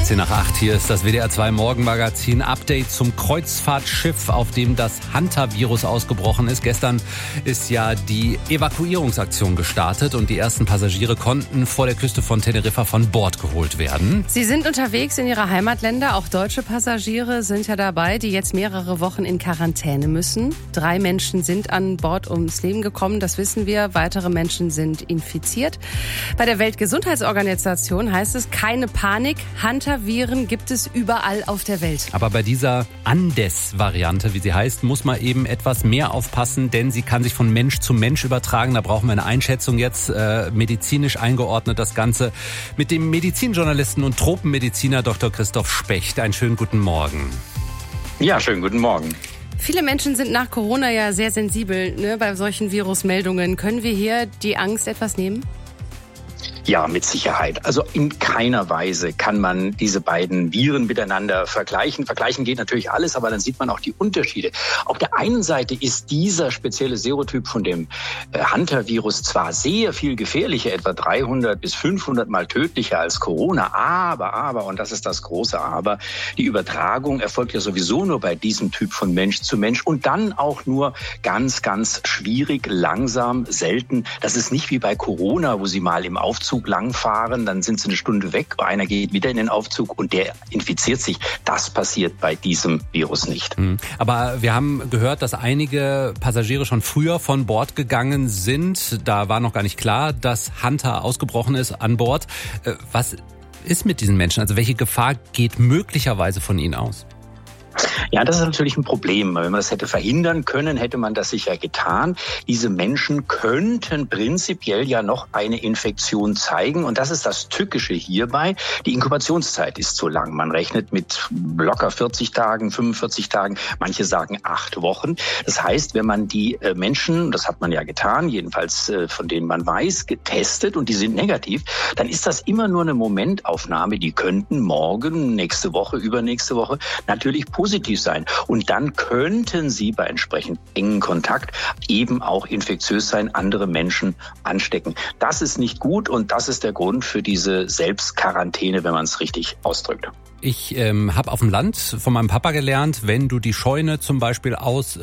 16 nach 8, hier ist das WDR 2 Morgenmagazin. Update zum Kreuzfahrtschiff, auf dem das Hantavirus ausgebrochen ist. Gestern ist ja die Evakuierungsaktion gestartet und die ersten Passagiere konnten vor der Küste von Teneriffa von Bord geholt werden. Sie sind unterwegs in ihre Heimatländer. Auch deutsche Passagiere sind ja dabei, die jetzt mehrere Wochen in Quarantäne müssen. 3 Menschen sind an Bord ums Leben gekommen, das wissen wir. Weitere Menschen sind infiziert. Bei der Weltgesundheitsorganisation heißt es, keine Panik, Hantaviren gibt es überall auf der Welt. Aber bei dieser Andes-Variante, wie sie heißt, muss man eben etwas mehr aufpassen, denn sie kann sich von Mensch zu Mensch übertragen. Da brauchen wir eine Einschätzung jetzt, medizinisch eingeordnet das Ganze, mit dem Medizinjournalisten und Tropenmediziner Dr. Christoph Specht. Einen schönen guten Morgen. Ja, schönen guten Morgen. Viele Menschen sind nach Corona ja sehr sensibel, ne, bei solchen Virusmeldungen. Können wir hier die Angst etwas nehmen? Ja, mit Sicherheit. Also in keiner Weise kann man diese beiden Viren miteinander vergleichen. Vergleichen geht natürlich alles, aber dann sieht man auch die Unterschiede. Auf der einen Seite ist dieser spezielle Serotyp von dem Hantavirus zwar sehr viel gefährlicher, etwa 300 bis 500 Mal tödlicher als Corona, aber, und das ist das große Aber, die Übertragung erfolgt ja sowieso nur bei diesem Typ von Mensch zu Mensch und dann auch nur ganz, ganz schwierig, langsam, selten. Das ist nicht wie bei Corona, wo Sie mal im Aufzug langfahren, dann sind sie eine Stunde weg, einer geht wieder in den Aufzug und der infiziert sich. Das passiert bei diesem Virus nicht. Aber wir haben gehört, dass einige Passagiere schon früher von Bord gegangen sind. Da war noch gar nicht klar, dass Hanta ausgebrochen ist an Bord. Was ist mit diesen Menschen? Also welche Gefahr geht möglicherweise von ihnen aus? Ja, das ist natürlich ein Problem. Wenn man das hätte verhindern können, hätte man das sicher getan. Diese Menschen könnten prinzipiell ja noch eine Infektion zeigen. Und das ist das Tückische hierbei. Die Inkubationszeit ist so lang. Man rechnet mit locker 40 Tagen, 45 Tagen. Manche sagen 8 Wochen. Das heißt, wenn man die Menschen, das hat man ja getan, jedenfalls von denen man weiß, getestet und die sind negativ, dann ist das immer nur eine Momentaufnahme. Die könnten morgen, nächste Woche, übernächste Woche natürlich positiv sein. Und dann könnten sie bei entsprechend engen Kontakt eben auch infektiös sein, andere Menschen anstecken. Das ist nicht gut und das ist der Grund für diese Selbstquarantäne, wenn man es richtig ausdrückt. Ich habe auf dem Land von meinem Papa gelernt, wenn du die Scheune zum Beispiel